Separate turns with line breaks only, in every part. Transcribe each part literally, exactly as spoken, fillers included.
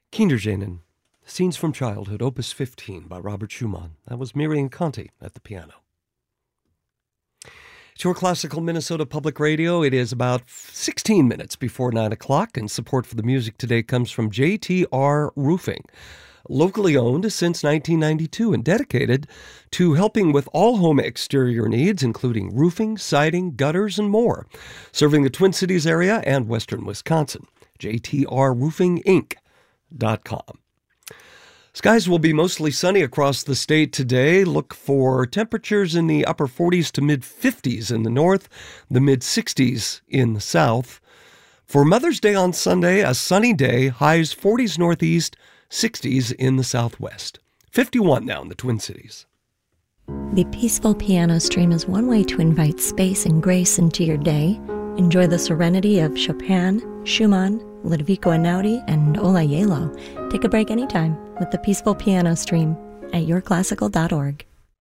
Kinderjähnen, Scenes from Childhood, Opus fifteen by Robert Schumann. That was Miriam Conti at the piano. It's your Classical Minnesota Public Radio. It is about sixteen minutes before nine o'clock, and support for the music today comes from J T R Roofing. Locally owned since nineteen ninety-two and dedicated to helping with all home exterior needs, including roofing, siding, gutters, and more. Serving the Twin Cities area and western Wisconsin. J T R Roofing Inc dot com. Skies will be mostly sunny across the state today. Look for temperatures in the upper forties to mid-fifties in the north, the mid-sixties in the south. For Mother's Day on Sunday, a sunny day, highs forties northeast, sixties in the southwest. fifty-one now in the Twin Cities.
The Peaceful Piano Stream is one way to invite space and grace into your day. Enjoy the serenity of Chopin, Schumann, Ludovico Einaudi, and Ola Yelo. Take a break anytime with the Peaceful Piano Stream at your classical dot org.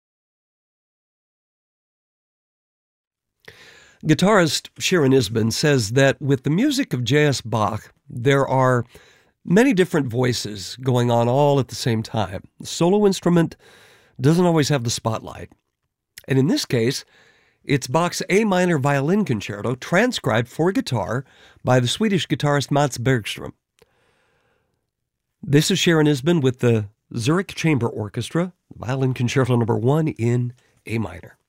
Guitarist Sharon Isbin says that with the music of J S. Bach, there are many different voices going on all at the same time. The solo instrument doesn't always have the spotlight. And in this case, it's Bach's A minor violin concerto transcribed for guitar by the Swedish guitarist Mats Bergström. This is Sharon Isbin with the Zurich Chamber Orchestra, violin concerto number one in A minor.